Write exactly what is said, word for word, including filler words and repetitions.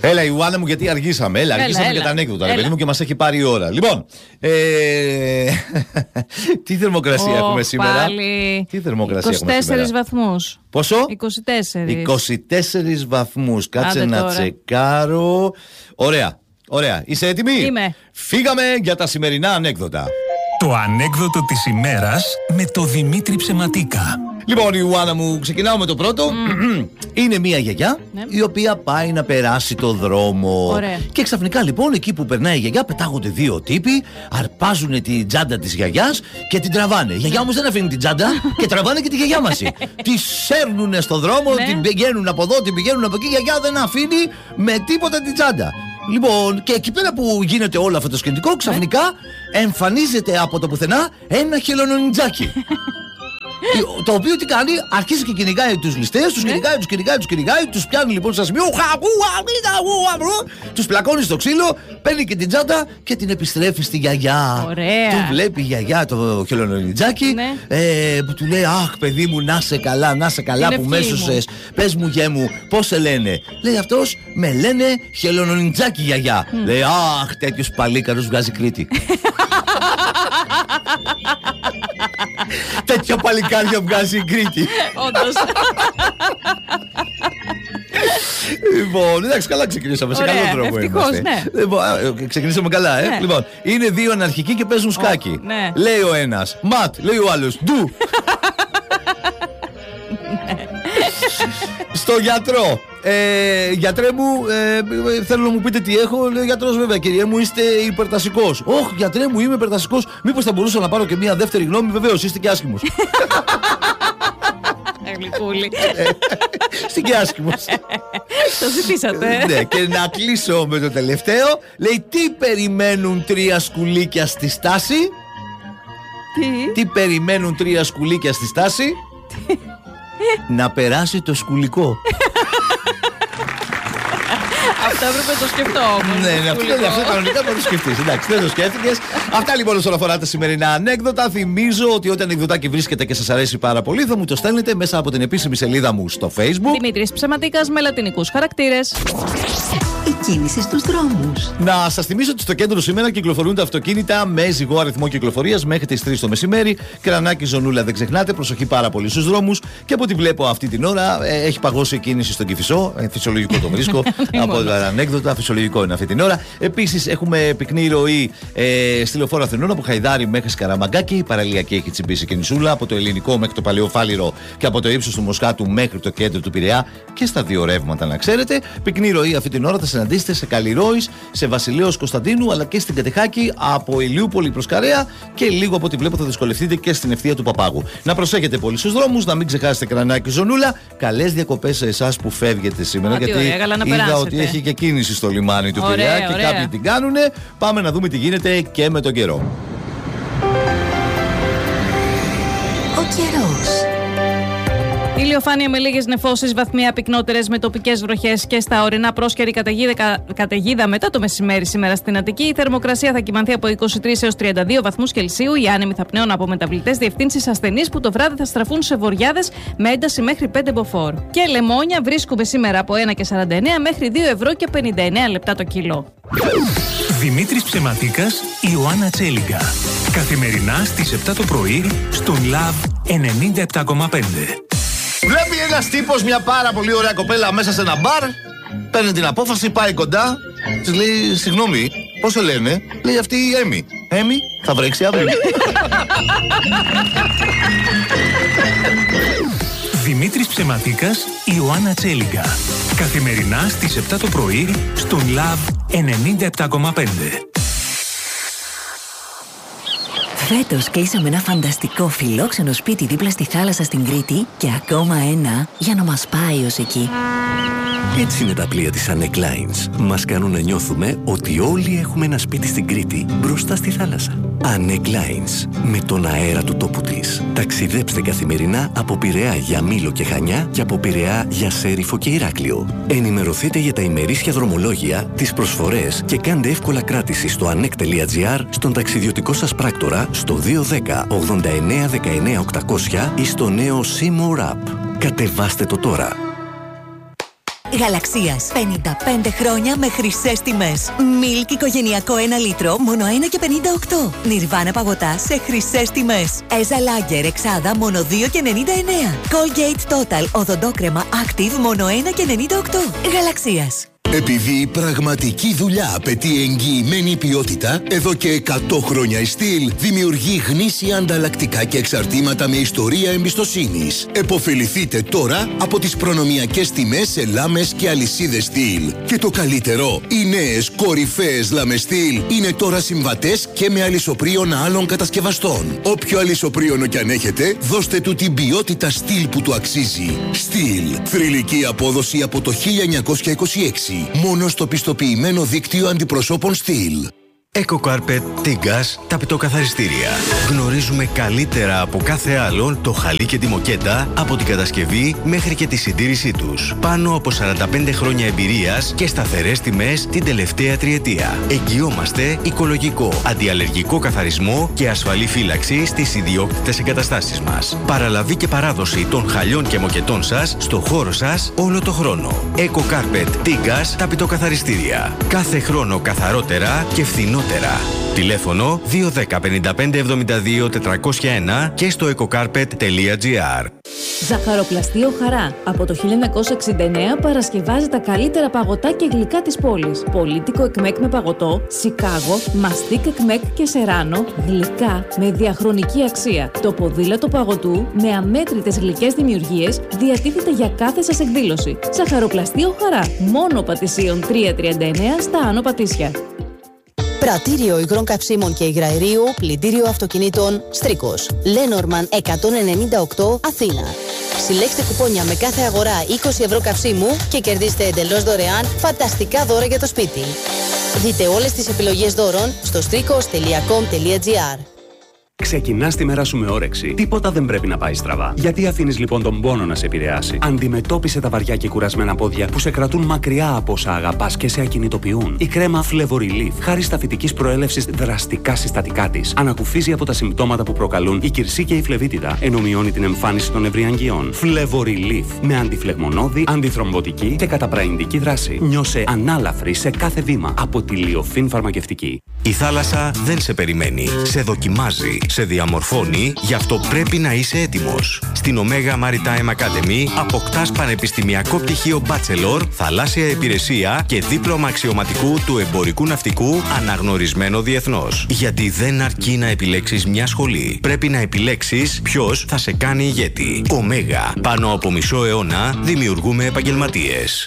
Έλα, Ιωάννα μου, γιατί αργήσαμε. Έλα, αργήσαμε έλα, για έλα. τα ανέκδοτα, ρε παιδί μου, και μας έχει πάρει η ώρα. Λοιπόν, ε... τι θερμοκρασία oh, έχουμε σήμερα. Πάλι. Τι θερμοκρασία είκοσι τέσσερις έχουμε σήμερα. βαθμούς. Πόσο? είκοσι τέσσερις. είκοσι τέσσερις βαθμούς. Κάτσε Άντε να τώρα. τσεκάρω. Ωραία, ωραία. Είσαι έτοιμη? Είμαι. Φύγαμε για τα σημερινά ανέκδοτα. Το ανέκδοτο της ημέρας με το Δημήτρη Ψεματίκα. Λοιπόν, Ιωάννα μου, ξεκινάω με το πρώτο. Mm. Είναι μια γιαγιά, ναι, η οποία πάει να περάσει το δρόμο. Ωραία. Και ξαφνικά λοιπόν, εκεί που περνάει η γιαγιά, πετάγονται δύο τύποι, αρπάζουν την τσάντα της γιαγιάς και την τραβάνε. Η γιαγιά όμως δεν αφήνει την τσάντα και τραβάνε και τη γιαγιά μαζί. Τη σέρνουνε στο δρόμο, ναι, την πηγαίνουν από εδώ, την πηγαίνουν από εκεί. Η γιαγιά δεν αφήνει με τίποτα την τσάντα. Λοιπόν, και εκεί πέρα που γίνεται όλο αυτό το σκηνικό, ξαφνικά εμφανίζεται από το πουθενά ένα χελωνονιτζάκι. Το οποίο τι κάνει, αρχίζει και κυνηγάει τους ληστές, τους κυνηγάει, τους κυνηγάει, τους κυνηγάει, τους πιάνει λοιπόν σε ένα σημείο, τους πλακώνει στο ξύλο, παίρνει και την τσάντα και την επιστρέφει στη γιαγιά. Ωραία. Του βλέπει η γιαγιά το χελωνονιτζάκι, ναι, ε, που του λέει, αχ παιδί μου, να σε καλά, να σε καλά που με έσωσες, πες μου γε μου, πώς σε λένε? Λέει αυτός, με λένε χελωνονιτζάκι γιαγιά. Mm. Λέει, αχ, τέτοιος παλίκαρος βγάζει Κρήτη. Τέτοιο παλικάρια βγάζει η Κρήτη. Όντως. Λοιπόν, εντάξει, καλά ξεκινήσαμε. Ωραία, σε καλό τρόπο ευτυχώς, ναι. Λοιπόν, ξεκινήσαμε καλά, ε. Ναι. Λοιπόν, είναι δύο αναρχικοί και παίζουν σκάκι. Oh, ναι. Λέει ο ένας, ματ, λέει ο άλλος, ντου. Στο γιατρό. Ε, γιατρέ μου, ε, θέλω να μου πείτε τι έχω. Λέει ο γιατρός, βέβαια, κυριέ μου, είστε υπερτασικός. Όχι, γιατρέ μου, είμαι υπερτασικός. Μήπως θα μπορούσα να πάρω και μια δεύτερη γνώμη? Βεβαίως, είστε και άσχημος. Γλυκούλη. Είστε και άσχημος. Το ζητήσατε. Ναι, και να κλείσω με το τελευταίο. Λέει, τι περιμένουν τρία σκουλίκια στη στάση? Τι? Τι περιμένουν τρία σκουλίκια στη στάση? Να περάσει το σκουλικό. Αυτό έπρεπε να το σκεφτώ όμως. Ναι, ναι, αυτό, αυτό κανονικά θα το σκεφτείς. Εντάξει, δεν το σκέφτηκες. Αυτά λοιπόν όσον αφορά τα σημερινά ανέκδοτα. Θυμίζω ότι όταν ανεκδοτάκι βρίσκεται και σας αρέσει πάρα πολύ, θα μου το στέλνετε μέσα από την επίσημη σελίδα μου στο Facebook. Δημήτρης Ψεματίκας με λατινικούς χαρακτήρες. Η κίνηση στους δρόμους. Να σας θυμίσω ότι στο κέντρο σήμερα κυκλοφορούν τα αυτοκίνητα με ζυγό αριθμό κυκλοφορίας μέχρι τις τρεις το μεσημέρι. Κρανάκι, Ζωνούλα, δεν ξεχνάτε. Προσοχή πάρα πολύ στους δρόμους. Και από ό,τι βλέπω αυτή την ώρα ε, έχει παγώσει η κίνηση στον Κηφισό. Ε, φυσιολογικό το βρίσκω. Από τα ανέκδοτα, φυσιολογικό είναι αυτή την ώρα. Επίσης έχουμε πυκνή ροή ε, στη Λεωφόρο Αθηνών από Χαϊδάρι μέχρι Σκαραμαγκάκι. Η παραλιακή έχει τσιμπήσει και νησούλα. Από το Ελληνικό μέχρι το Παλαιοφάλιρο και από το ύψος του Μοσχάτου μέχρι το κέντρο του Πειραιά. Και στα δύο ρεύματα, να ξέρετε. Πυκνή ροή αυτή την ώρα θα συναντήσετε σε Καλλιρόης, σε Βασιλέως Κωνσταντίνου, αλλά και στην Κατεχάκη, από Ηλιούπολη προς Καρέα και λίγο από ό,τι βλέπω θα δυσκολευτείτε και στην ευθεία του Παπάγου. Να προσέχετε πολύ στους δρόμους, να μην ξεχάσετε Κρανάκι, Ζωνούλα. Καλές διακοπές σε εσάς που φεύγετε σήμερα, γιατί ωραία, είδα ότι έχει και κίνηση στο λιμάνι του Πειραιά και ωραία. Κάποιοι την κάνουνε. Πάμε να δούμε τι γίνεται και με τον καιρό. Ο καιρός. Ηλιοφάνεια με λίγες νεφώσεις, βαθμία πυκνότερες με τοπικές βροχές και στα ορεινά πρόσκαιρη καταιγίδα, καταιγίδα μετά το μεσημέρι σήμερα στην Αττική. Η θερμοκρασία θα κυμανθεί από είκοσι τρεις έως τριάντα δύο βαθμούς Κελσίου. Οι άνεμοι θα πνέουν από μεταβλητές διευθύνσεις ασθενείς που το βράδυ θα στραφούν σε βοριάδες με ένταση μέχρι πέντε μποφόρ. Και λεμόνια βρίσκουμε σήμερα από ένα και σαράντα εννέα μέχρι δύο ευρώ και πενήντα εννέα λεπτά το κιλό. Δημήτρης Ψεματίκας, Ιωάννα Τσέλιγκα. Καθημερινά στις επτά το πρωί στον Love ενενήντα επτά κόμμα πέντε. Βλέπει ένας τύπος μια πάρα πολύ ωραία κοπέλα μέσα σε ένα μπαρ. Παίρνει την απόφαση, πάει κοντά. Της λέει, συγγνώμη, πώς σε λένε? Λέει αυτή η Έμι. Έμι, θα βρέξει αύριο. Δημήτρης Ψεματίκας, Ιωάννα Τσέλιγκα. Καθημερινά στις επτά το πρωί στον Love ενενήντα επτά κόμμα πέντε. Φέτος κλείσαμε ένα φανταστικό φιλόξενο σπίτι δίπλα στη θάλασσα στην Κρήτη και ακόμα ένα για να μας πάει ως εκεί. Έτσι είναι τα πλοία της Anec Lines. Μας κάνουν να νιώθουμε ότι όλοι έχουμε ένα σπίτι στην Κρήτη μπροστά στη θάλασσα. Anec Lines. Με τον αέρα του τόπου της. Ταξιδέψτε καθημερινά από Πειραιά για Μήλο και Χανιά και από Πειραιά για Σέριφο και Ηράκλειο. Ενημερωθείτε για τα ημερήσια δρομολόγια, τις προσφορές και κάντε εύκολα κράτηση στο anec τελεία gr, στον ταξιδιωτικό σας πράκτορα, στο δύο ένα μηδέν ογδόντα εννέα δεκαεννέα οκτακόσια ή στο νέο Seymour App. Κατεβάστε το τώρα. Γαλαξίας. πενήντα πέντε χρόνια με χρυσές τιμές. Milk οικογενειακό ένα λίτρο, μόνο ένα και πενήντα οκτώ. Nirvana παγωτά σε χρυσές τιμές. Eza Lager εξάδα, μόνο δύο και ενενήντα εννέα. Colgate Total οδοντόκρεμα Active, μόνο ένα και ενενήντα οκτώ. Γαλαξίας. Επειδή η πραγματική δουλειά απαιτεί εγγυημένη ποιότητα, εδώ και εκατό χρόνια η Στυλ δημιουργεί γνήσια ανταλλακτικά και εξαρτήματα με ιστορία εμπιστοσύνης. Εποφεληθείτε τώρα από τις προνομιακές τιμές σε λάμες και αλυσίδες Στυλ. Και το καλύτερο, οι νέες κορυφαίες λάμες Στυλ είναι τώρα συμβατές και με αλυσοπρίων άλλων κατασκευαστών. Όποιο αλυσοπρίωνο κι αν έχετε, δώστε του την ποιότητα Στυλ που του αξίζει. Στυλ, θρυλική απόδοση από το χίλια εννιακόσια είκοσι έξι. Μόνο στο πιστοποιημένο δίκτυο αντιπροσώπων Στυλ. EcoCarpet Tigas, τα πιτοκαθαριστήρια. Γνωρίζουμε καλύτερα από κάθε άλλον το χαλί και τη μοκέτα από την κατασκευή μέχρι και τη συντήρησή τους. Πάνω από σαράντα πέντε χρόνια εμπειρίας και σταθερές τιμές την τελευταία τριετία. Εγγυόμαστε οικολογικό, αντιαλλεργικό καθαρισμό και ασφαλή φύλαξη στις ιδιόκτητες εγκαταστάσεις μας. Παραλαβή και παράδοση των χαλιών και μοκετών σας στο χώρο σας όλο το χρόνο. EcoCarpet Tigas, τα πιτοκαθαριστήρια. Κάθε χρόνο καθαρότερα και φθηνότερα. Τηλέφωνο δύο ένα μηδέν πέντε πέντε εβδομήντα δύο τετρακόσια ένα και στο ecocarpet τελεία gr. Ζαχαροπλαστείο Χαρά. Από το χίλια εννιακόσια εξήντα εννέα παρασκευάζει τα καλύτερα παγωτά και γλυκά της πόλης. Πολύτικο εκμέκ με παγωτό, Σικάγο, μαστίκ εκμέκ και σεράνο, γλυκά με διαχρονική αξία. Το ποδήλατο παγωτού με αμέτρητες γλυκές δημιουργίες διατίθεται για κάθε σας εκδήλωση. Ζαχαροπλαστείο Χαρά. Μόνο Πατησίων τριακόσια τριάντα εννέα στα Άνω Πατήσια. Πρατήριο υγρών καυσίμων και υγραερίου, πλυντήριο αυτοκινήτων Στρίκος. Λένορμαν εκατόν ενενήντα οκτώ, Αθήνα. Συλλέξτε κουπόνια με κάθε αγορά είκοσι ευρώ καυσίμου και κερδίστε εντελώς δωρεάν φανταστικά δώρα για το σπίτι. Δείτε όλες τις επιλογές δώρων στο στρίκος τελεία κομ τελεία gr. Ξεκινάς τη μέρα σου με όρεξη. Τίποτα δεν πρέπει να πάει στραβά. Γιατί αφήνεις λοιπόν τον πόνο να σε επηρεάσει? Αντιμετώπισε τα βαριά και κουρασμένα πόδια που σε κρατούν μακριά από όσα αγαπάς και σε ακινητοποιούν. Η κρέμα Flevo Relief, χάρη σταθητικής προέλευσης δραστικά συστατικά της, ανακουφίζει από τα συμπτώματα που προκαλούν η κυρσή και η φλεβίτιδα, ενώ μειώνει την εμφάνιση των ευρυαγγειών. Flevo Relief, με αντιφλεγμονώδη, αντιθρομβωτική και καταπραϊντική δράση. Νιώσε ανάλαφρη σε κάθε βήμα από τη Λιοφίν φαρμακευτική. Η θάλασσα δεν σε περιμένει. Σε δοκιμάζει. Σε διαμορφώνει, γι' αυτό πρέπει να είσαι έτοιμος. Στην Omega Maritime Academy αποκτάς πανεπιστημιακό πτυχίο Bachelor, θαλάσσια υπηρεσία και δίπλωμα αξιωματικού του εμπορικού ναυτικού αναγνωρισμένο διεθνώς. Γιατί δεν αρκεί να επιλέξεις μια σχολή. Πρέπει να επιλέξεις ποιος θα σε κάνει ηγέτη. Omega. Πάνω από μισό αιώνα δημιουργούμε επαγγελματίες.